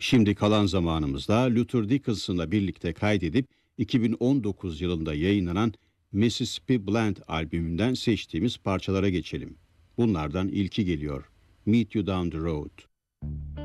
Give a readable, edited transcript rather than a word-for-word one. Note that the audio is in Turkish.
Şimdi kalan zamanımızda Luther Dickinson'la birlikte kaydedip 2019 yılında yayınlanan Mississippi Blend albümünden seçtiğimiz parçalara geçelim. Bunlardan ilki geliyor. Meet You Down the Road.